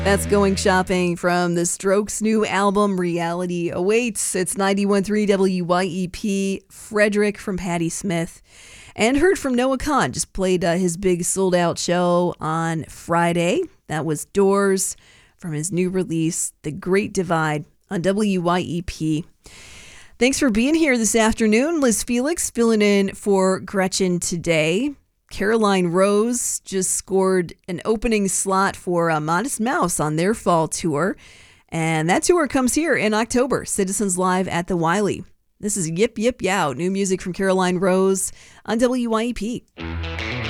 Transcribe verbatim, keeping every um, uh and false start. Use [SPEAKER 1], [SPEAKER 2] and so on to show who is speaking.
[SPEAKER 1] That's Going Shopping from the Strokes' new album, Reality Awaits. It's ninety-one point three W Y E P, Frederick from Patti Smith. And heard from Noah Kahan, just played uh, his big sold-out show on Friday. That was Doors from his new release, The Great Divide, on W Y E P. Thanks for being here this afternoon. Liz Felix filling in for Gretchen today. Caroline Rose just scored an opening slot for uh, Modest Mouse on their fall tour. And that tour comes here in October, Citizens Live at the Wiley. This is Yip Yip Yow, new music from Caroline Rose on W Y E P.